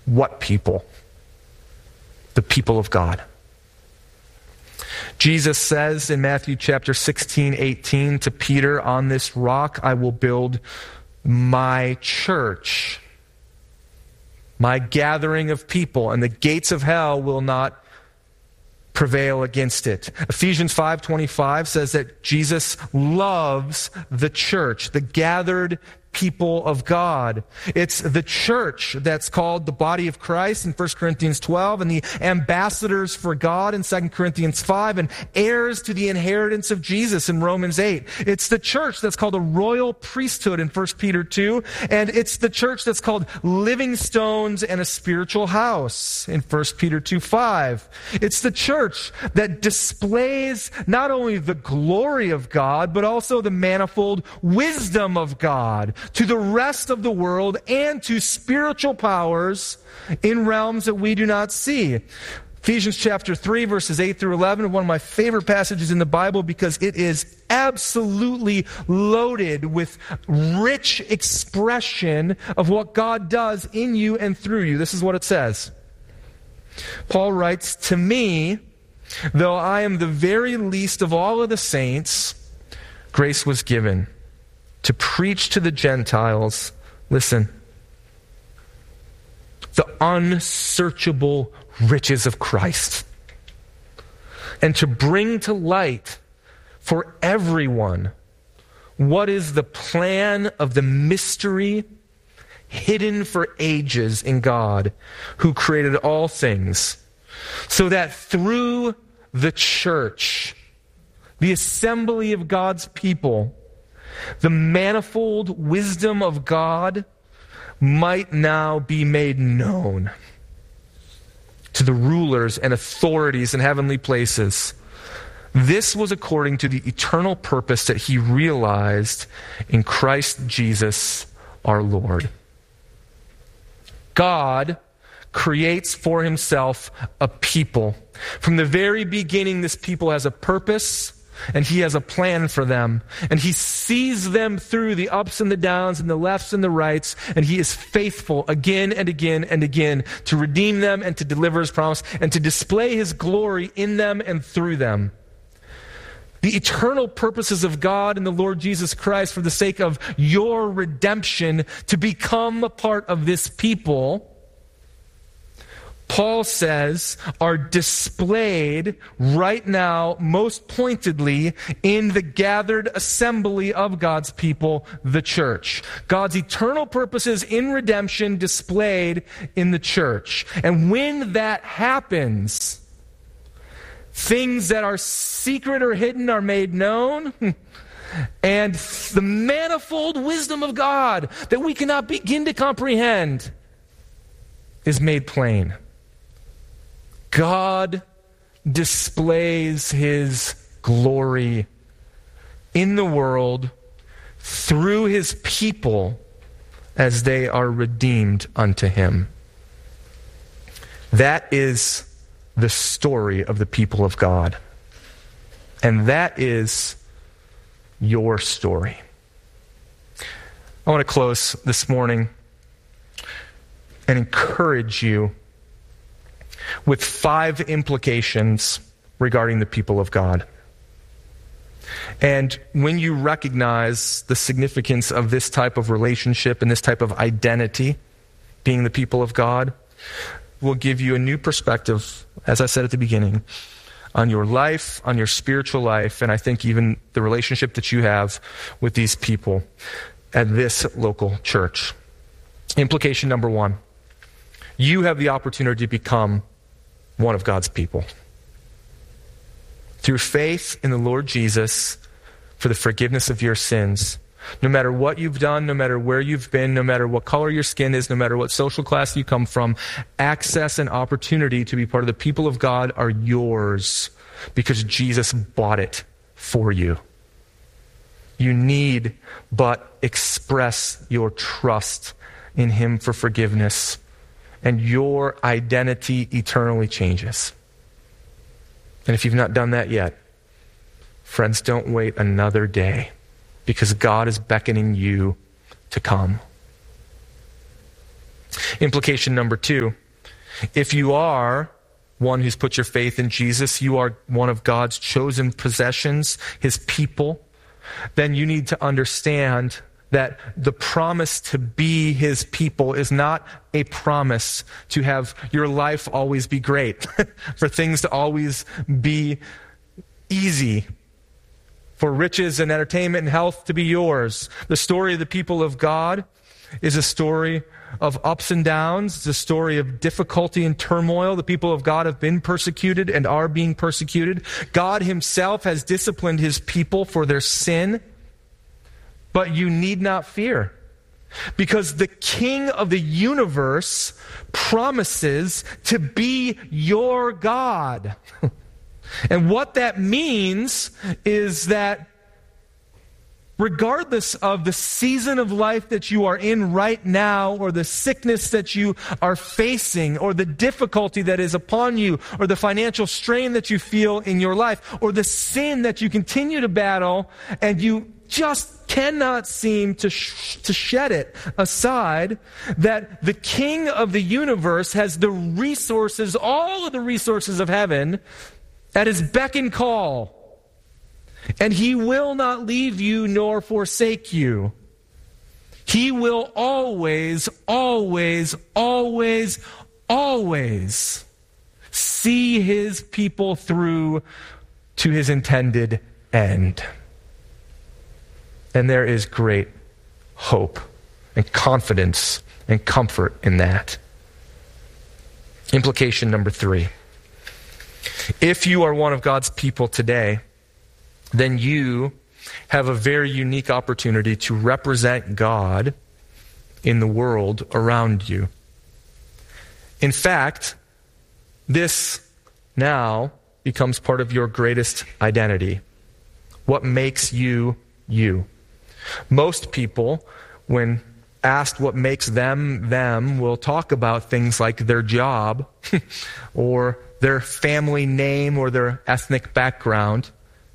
What people? The people of God. Jesus says in Matthew chapter 16, 18 to Peter, on this rock I will build my church, my gathering of people, and the gates of hell will not prevail against it. Ephesians 5:25 says that Jesus loves the church, the gathered people of God. It's the church that's called the body of Christ in 1 Corinthians 12, and the ambassadors for God in 2 Corinthians 5, and heirs to the inheritance of Jesus in Romans 8. It's the church that's called a royal priesthood in 1 Peter 2, and it's the church that's called living stones and a spiritual house in 1 Peter 2:5. It's the church that displays not only the glory of God, but also the manifold wisdom of God to the rest of the world and to spiritual powers in realms that we do not see. Ephesians chapter 3, verses 8 through 11, one of my favorite passages in the Bible because it is absolutely loaded with rich expression of what God does in you and through you. This is what it says. Paul writes, "To me, though I am the very least of all of the saints, grace was given to preach to the Gentiles," listen, "the unsearchable riches of Christ, and to bring to light for everyone what is the plan of the mystery hidden for ages in God, who created all things, so that through the church, the assembly of God's people, the manifold wisdom of God might now be made known to the rulers and authorities in heavenly places. This was according to the eternal purpose that he realized in Christ Jesus our Lord." God creates for himself a people. From the very beginning, this people has a purpose, and he has a plan for them. And he sees them through the ups and the downs and the lefts and the rights. And he is faithful again and again and again to redeem them and to deliver his promise and to display his glory in them and through them. The eternal purposes of God and the Lord Jesus Christ for the sake of your redemption to become a part of this people, Paul says, are displayed right now most pointedly in the gathered assembly of God's people, the church. God's eternal purposes in redemption displayed in the church. And when that happens, things that are secret or hidden are made known, and the manifold wisdom of God that we cannot begin to comprehend is made plain. God displays his glory in the world through his people as they are redeemed unto him. That is the story of the people of God. And that is your story. I want to close this morning and encourage you with 5 implications regarding the people of God. And when you recognize the significance of this type of relationship and this type of identity, being the people of God, will give you a new perspective, as I said at the beginning, on your life, on your spiritual life, and I think even the relationship that you have with these people at this local church. Implication number 1, you have the opportunity to become one of God's people. Through faith in the Lord Jesus for the forgiveness of your sins. No matter what you've done, no matter where you've been, no matter what color your skin is, no matter what social class you come from, access and opportunity to be part of the people of God are yours because Jesus bought it for you. You need but express your trust in him for forgiveness, and your identity eternally changes. And if you've not done that yet, friends, don't wait another day, because God is beckoning you to come. Implication number 2, if you are one who's put your faith in Jesus, you are one of God's chosen possessions, his people, then you need to understand that the promise to be his people is not a promise to have your life always be great, for things to always be easy, for riches and entertainment and health to be yours. The story of the people of God is a story of ups and downs. It's a story of difficulty and turmoil. The people of God have been persecuted and are being persecuted. God himself has disciplined his people for their sin. But you need not fear, because the King of the universe promises to be your God. And what that means is that regardless of the season of life that you are in right now, or the sickness that you are facing, or the difficulty that is upon you, or the financial strain that you feel in your life, or the sin that you continue to battle, and you just cannot seem to shed it aside, that the King of the universe has the resources, all of the resources of heaven, at his beck and call. And he will not leave you nor forsake you. He will always, always, always, always see his people through to his intended end. And there is great hope and confidence and comfort in that. Implication number 3. If you are one of God's people today, then you have a very unique opportunity to represent God in the world around you. In fact, this now becomes part of your greatest identity. What makes you, you? Most people, when asked what makes them, them, will talk about things like their job or their family name or their ethnic background.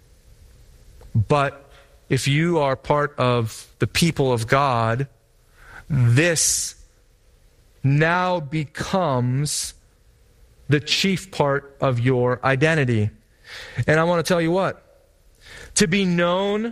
But if you are part of the people of God, this now becomes the chief part of your identity. And I want to tell you what, to be known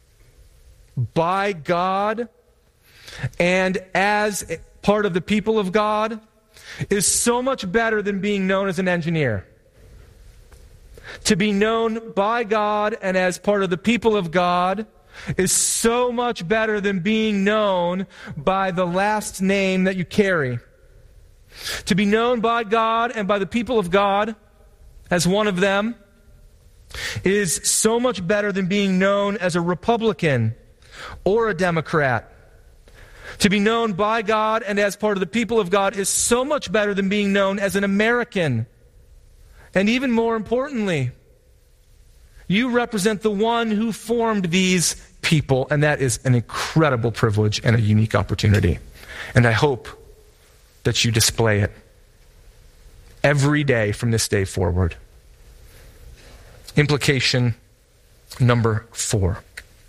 by God and as part of the people of God is so much better than being known as an engineer. To be known by God and as part of the people of God is so much better than being known by the last name that you carry. To be known by God and by the people of God as one of them is so much better than being known as a Republican or a Democrat. To be known by God and as part of the people of God is so much better than being known as an American. And even more importantly, you represent the one who formed these people, and that is an incredible privilege and a unique opportunity. And I hope that you display it every day from this day forward. Implication number 4.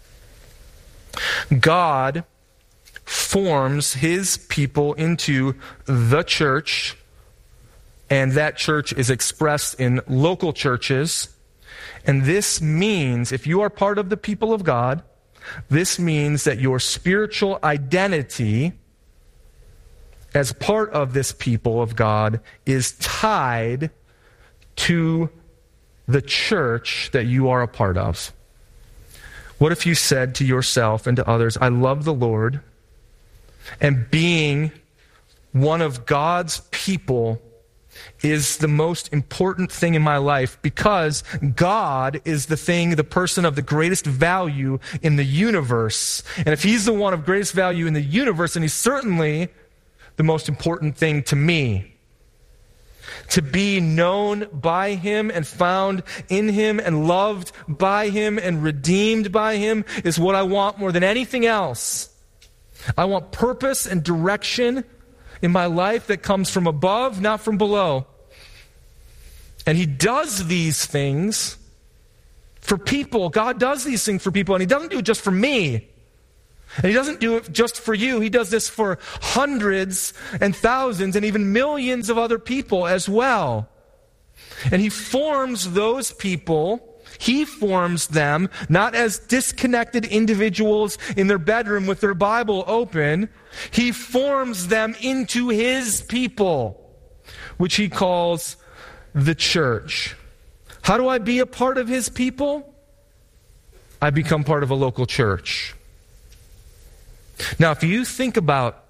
God forms his people into the church, and that church is expressed in local churches. And this means, if you are part of the people of God, this means that your spiritual identity as part of this people of God is tied to the church that you are a part of. What if you said to yourself and to others, I love the Lord, and being one of God's people is the most important thing in my life because God is the person of the greatest value in the universe. And if he's the one of greatest value in the universe, then he's certainly the most important thing to me. To be known by him and found in him and loved by him and redeemed by him is what I want more than anything else. I want purpose and direction in my life that comes from above, not from below. And he does these things for people. God does these things for people, and he doesn't do it just for me. And he doesn't do it just for you. He does this for hundreds and thousands and even millions of other people as well. And he forms those people, he forms them not as disconnected individuals in their bedroom with their Bible open. He forms them into his people, which he calls the church. How do I be a part of his people? I become part of a local church. Now, if you think about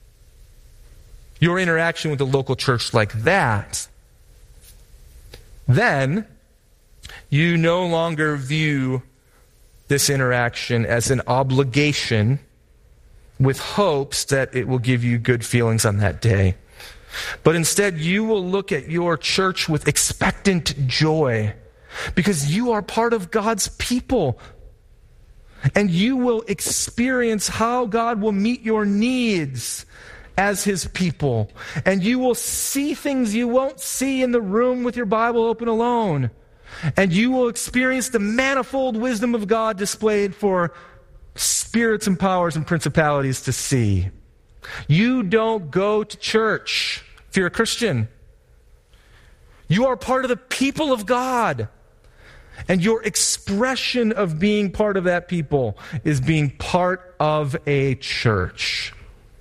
your interaction with a local church like that, then you no longer view this interaction as an obligation with hopes that it will give you good feelings on that day. But instead, you will look at your church with expectant joy because you are part of God's people. And you will experience how God will meet your needs as his people. And you will see things you won't see in the room with your Bible open alone. And you will experience the manifold wisdom of God displayed for spirits and powers and principalities to see. You don't go to church if you're a Christian. You are part of the people of God. And your expression of being part of that people is being part of a church.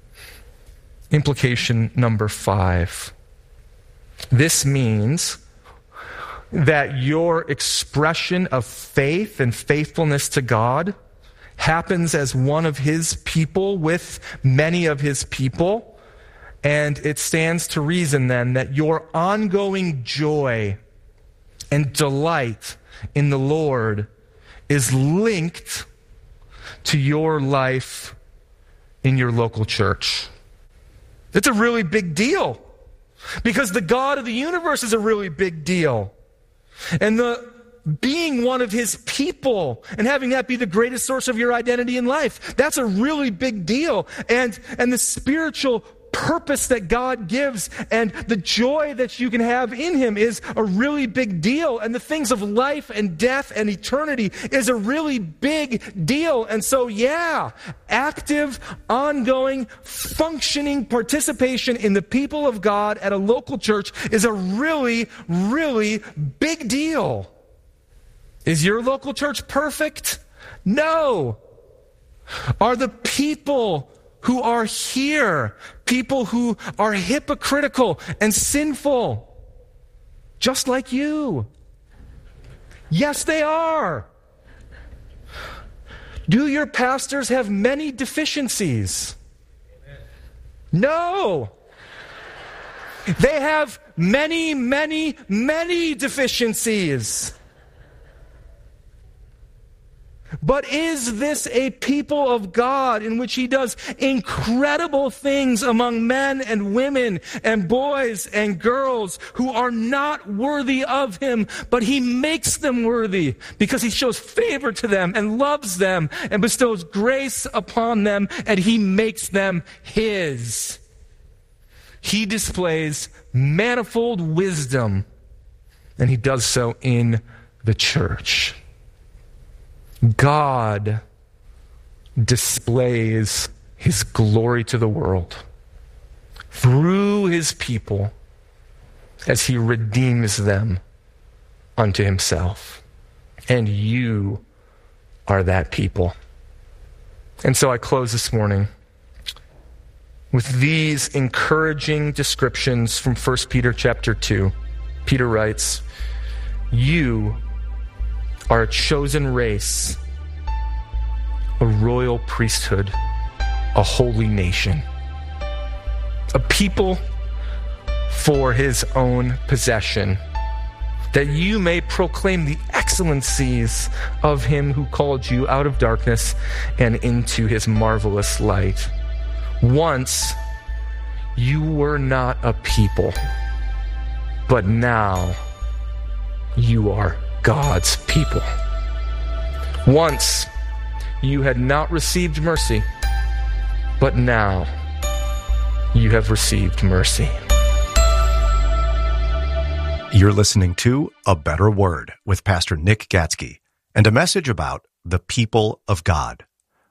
Implication number 5. This means that your expression of faith and faithfulness to God happens as one of his people with many of his people. And it stands to reason then that your ongoing joy and delight in the Lord is linked to your life in your local church. It's a really big deal because the God of the universe is a really big deal. And the being one of his people and having that be the greatest source of your identity in life, that's a really big deal. And the spiritual purpose that God gives and the joy that you can have in him is a really big deal. And the things of life and death and eternity is a really big deal. And so, yeah, active, ongoing, functioning participation in the people of God at a local church is a really, really big deal. Is your local church perfect? No. Are the people who are here people who are hypocritical and sinful, just like you? Yes, they are. Do your pastors have many deficiencies? No. They have many, many, many deficiencies. But is this a people of God in which he does incredible things among men and women and boys and girls who are not worthy of him, but he makes them worthy because he shows favor to them and loves them and bestows grace upon them, and he makes them his. He displays manifold wisdom, and he does so in the church. God displays his glory to the world through his people as he redeems them unto himself. And you are that people. And so I close this morning with these encouraging descriptions from 1 Peter chapter 2. Peter writes, "You are a chosen race, a royal priesthood, a holy nation, a people for his own possession, that you may proclaim the excellencies of him who called you out of darkness and into his marvelous light. Once you were not a people, but now you are God's people. Once you had not received mercy, but now you have received mercy." You're listening to A Better Word with Pastor Nick Gatzke and a message about the people of God.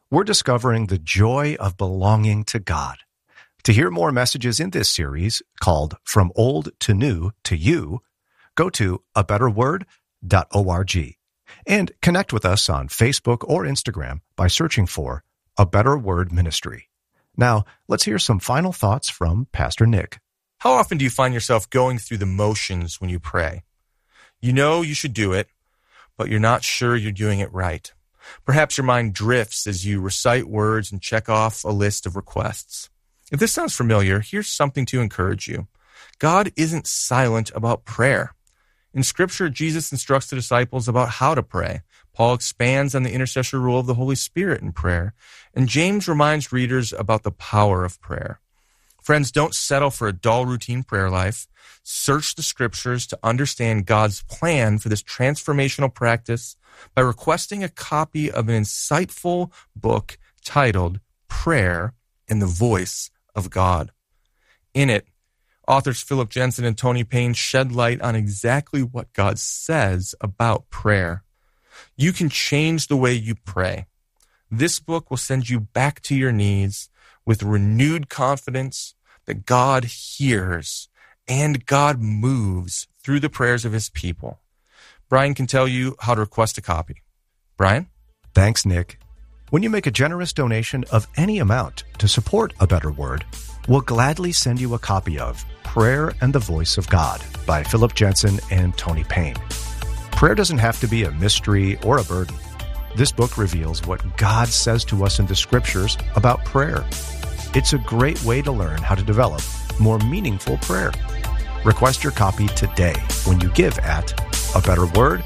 we're discovering the joy of belonging to God. To hear more messages in this series called From Old to New to You, go to abetterword.org and connect with us on Facebook or Instagram by searching for A Better Word Ministry. Now, let's hear some final thoughts from Pastor Nick. How often do you find yourself going through the motions when you pray? You know you should do it, but you're not sure you're doing it right. Perhaps your mind drifts as you recite words and check off a list of requests. If this sounds familiar, here's something to encourage you. God isn't silent about prayer. In Scripture, Jesus instructs the disciples about how to pray. Paul expands on the intercessory role of the Holy Spirit in prayer. And James reminds readers about the power of prayer. Friends, don't settle for a dull routine prayer life. Search the Scriptures to understand God's plan for this transformational practice by requesting a copy of an insightful book titled Prayer in the Voice of God. In it, authors Philip Jensen and Tony Payne shed light on exactly what God says about prayer. You can change the way you pray. This book will send you back to your knees with renewed confidence that God hears and God moves through the prayers of his people. Brian can tell you how to request a copy. Brian? Thanks, Nick. When you make a generous donation of any amount to support A Better Word, we'll gladly send you a copy of Prayer and the Voice of God by Philip Jensen and Tony Payne. Prayer doesn't have to be a mystery or a burden. This book reveals what God says to us in the Scriptures about prayer. It's a great way to learn how to develop more meaningful prayer. Request your copy today when you give at abetterword.org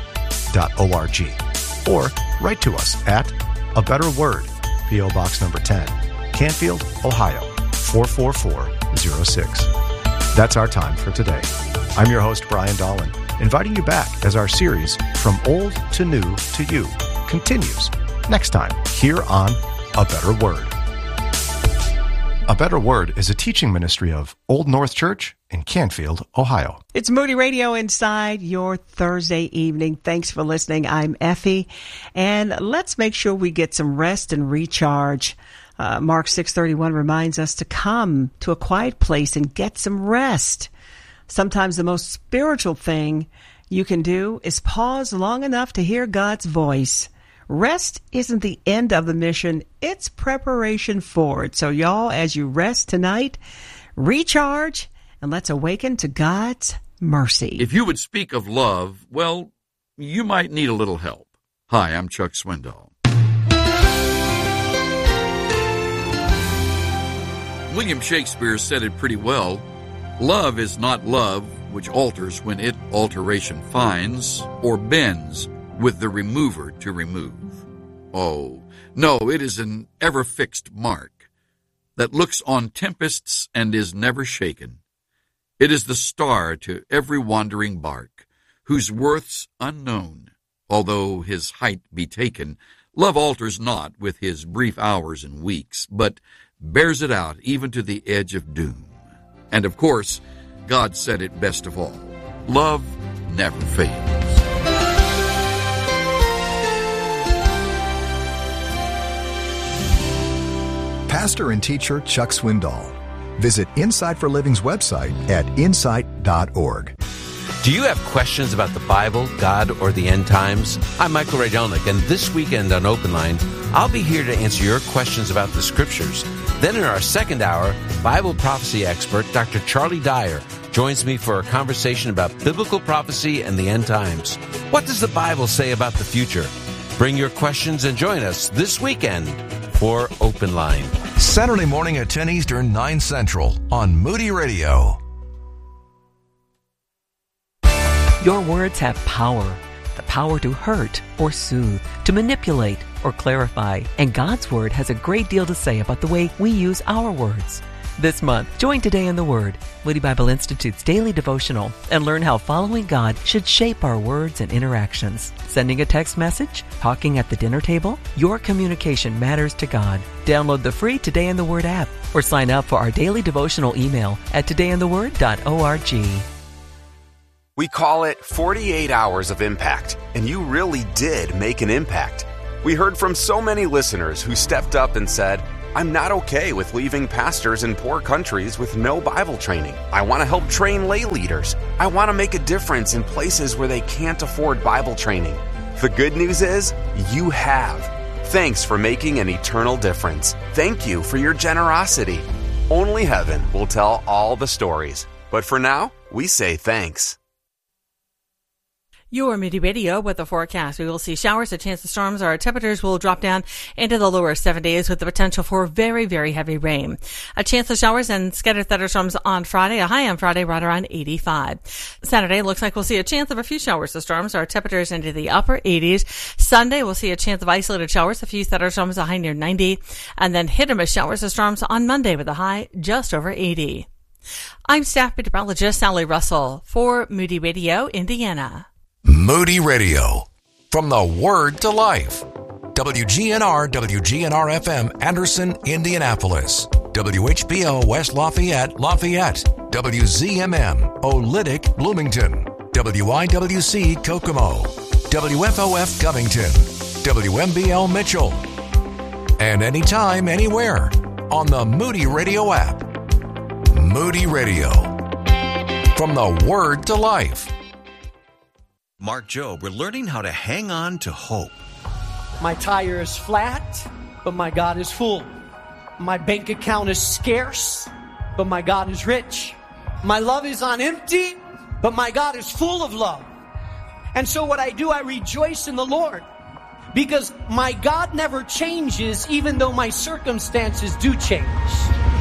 or write to us at A Better Word, P.O. Box number 10, Canfield, Ohio, 44406. That's our time for today. I'm your host, Brian Dolan, inviting you back as our series From Old to New to You continues next time here on A Better Word. A Better Word is a teaching ministry of Old North Church in Canfield, Ohio. It's Moody Radio inside your Thursday evening. Thanks for listening. I'm Effie, and let's make sure we get some rest and recharge. Mark 6:31 reminds us to come to a quiet place and get some rest. Sometimes the most spiritual thing you can do is pause long enough to hear God's voice. Rest isn't the end of the mission, it's preparation for it. So y'all, as you rest tonight, recharge, and let's awaken to God's mercy. If you would speak of love, well, you might need a little help. Hi, I'm Chuck Swindoll. William Shakespeare said it pretty well. Love is not love which alters when it alteration finds, or bends with the remover to remove. Oh, no, it is an ever-fixed mark that looks on tempests and is never shaken. It is the star to every wandering bark, whose worth's unknown, although his height be taken. Love alters not with his brief hours and weeks, but bears it out even to the edge of doom. And of course, God said it best of all. Love never fails. Pastor and teacher Chuck Swindoll. Visit Insight for Living's website at insight.org. Do you have questions about the Bible, God, or the end times? I'm Michael Radelnick, and this weekend on Open Line, I'll be here to answer your questions about the Scriptures. Then in our second hour, Bible prophecy expert Dr. Charlie Dyer joins me for a conversation about biblical prophecy and the end times. What does the Bible say about the future? Bring your questions and join us this weekend for Open Line. Saturday morning at 10 Eastern, 9 Central on Moody Radio. Your words have power. The power to hurt or soothe, to manipulate or clarify. And God's Word has a great deal to say about the way we use our words. This month, join Today in the Word, Moody Bible Institute's daily devotional, and learn how following God should shape our words and interactions. Sending a text message? Talking at the dinner table? Your communication matters to God. Download the free Today in the Word app or sign up for our daily devotional email at todayintheword.org. We call it 48 hours of impact, and you really did make an impact. We heard from so many listeners who stepped up and said, I'm not okay with leaving pastors in poor countries with no Bible training. I want to help train lay leaders. I want to make a difference in places where they can't afford Bible training. The good news is, you have. Thanks for making an eternal difference. Thank you for your generosity. Only heaven will tell all the stories. But for now, we say thanks. Your Moody Radio weather forecast. We will see showers, a chance of storms. Our temperatures will drop down into the lower 70s with the potential for very, very heavy rain. A chance of showers and scattered thunderstorms on Friday. A high on Friday right around 85. Saturday looks like we'll see a chance of a few showers of storms. Our temperatures into the upper 80s. Sunday we'll see a chance of isolated showers, a few thunderstorms, a high near 90. And then hit or miss showers of storms on Monday with a high just over 80. I'm staff meteorologist Sally Russell for Moody Radio, Indiana. Moody Radio. From the Word to Life. WGNR, WGNR-FM, Anderson, Indianapolis. WHBO, West Lafayette, Lafayette. WZMM, Olytic, Bloomington. WIWC, Kokomo. WFOF, Covington. WMBL, Mitchell. And anytime, anywhere, on the Moody Radio app. Moody Radio. From the Word to Life. Mark Jobe, we're learning how to hang on to hope. My tire is flat, but my God is full. My bank account is scarce, but my God is rich. My love is on empty, but my God is full of love. And so what I do, I rejoice in the Lord, because my God never changes even though my circumstances do change.